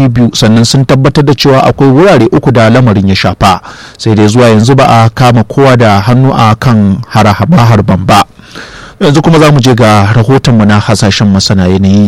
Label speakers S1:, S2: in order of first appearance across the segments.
S1: 200 sannan sun tabbatar da cewa akwai wurare 3 da lamarin ya shafa, sai dai zuwa yanzu ba a kama kowa da hannu a kan harban ba. Yanzu kuma za mu je ga rahotonmu na hasashen masana yanayi.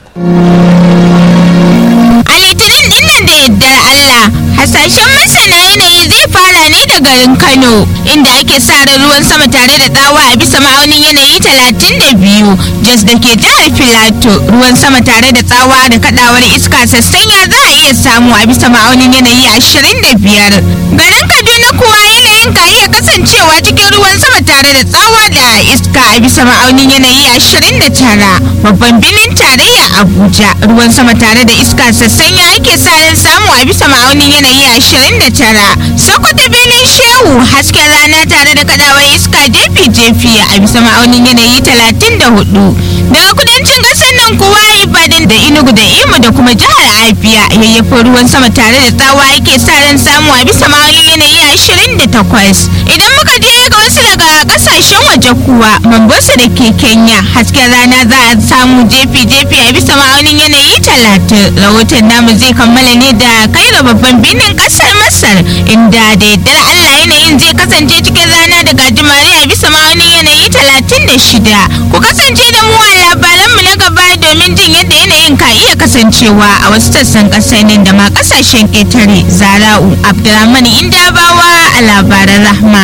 S2: A litinin dinnan da yardar Allah, hasashen masana yanayi zai fara ne da garin Kano, inda ake sa ran ruwan sama tare da tsawa a bisa ma'aunin yanayi 32. Jos da ke jihar Filato, ruwan sama tare da tsawa da kadawar iska sassanya za a iya samu a bisa ma'aunin yanayi 25. Garin Kaduna kuwa yanayin ka iya kasancewa cikin ruwan sama tare da tsawa da iska a bisa ma'aunin yanayi 29. Babban birnin tarayya Abuja, ruwan sama tare da iska sassanya ake sa ran samu a bisa ma'aunin yanayi 29. Sokoto birnin Shehu, hasken rana tare da kadawar iska jefi-jefi a bisa ma'aunin yanayi 34. Daga kudancin ƙasar nan kuwa Ibadan da Enugu da Imo da kuma jihar Abia, yayyafin ruwan sama tare da tsawa ake sa ran samu a bisa ma'aunin yanayi 28. Idan muka je ga wasu daga kasashen waje kuwa, Mombasa da ke Kenya, hasken rana za a samu jefi-jefi a bisa ma'aunin yanayi 30. Rahoton namu zai kammala ne da Cairo, babban birnin kasar Masar, inda da yardar Allah yanayin zai kasance cikin rana da gajimare a bisa ma'aunin yanayi 36. Ku kasance da mu a labaranmu na gaba domin jin yadda yanayin ka iya kasancewa a wasu sassan kasar nan da ma kasashen ƙetare. Zara'u Abdulrahman Indabawa a labaran Rahma.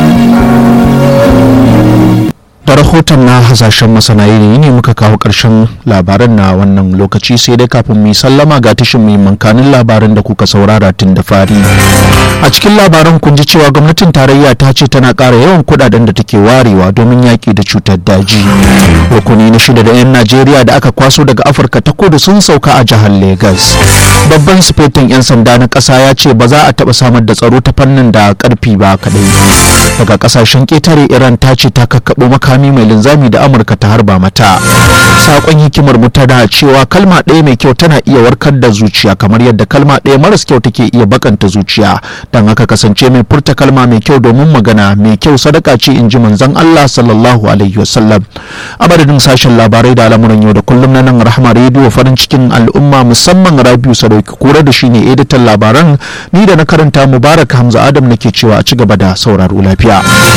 S1: Da rahoton na hasashen masana yanayi ne muka kawo ƙarshen labaran na wannan lokaci, sai dai kafin mu sallama ga tashin mai mankanin labaran da kuka saurara tun da fari. A cikin labaran kun ji cewa gwamnatin tarayya ta ce tana ƙara yawan kuɗaɗen da take warewa domin yaƙi da cutar daji. Rukuni na 6 da 'yan Najeriya da aka kwaso daga Afirka ta Kudu sun sauka a jihar Legas. Babban sifetin 'yan sanda na ƙasa ya ce ba za a taɓa samar da tsaro ta fannin da ƙarfi ba kaɗai. Daga ƙasashen ƙetare, Iran ta ce ta kakkaɓo makami mai linzami da Amurka ta harba mata. Sakon hikimar mu tana cewa kalma ɗaya mai kyau tana iya warkar da zuciya, kamar yadda kalma ɗaya maras kyau take iya bakanta zuciya. Dan haka kasance mai furta kalma mai kyau domin magana mai kyau sadaka ce, in ji manzon Allah sallallahu alaihi wasallam. A madadin sashen labarai da al'amuran yau da kullum na nan Rahma Radio farin cikin al'umma, musamman Rabiu Sadauki Kura da shine editan labaran, ni da na karanta Mubarak Hamza Adam nake cewa a ci gaba da sauraro lafiya.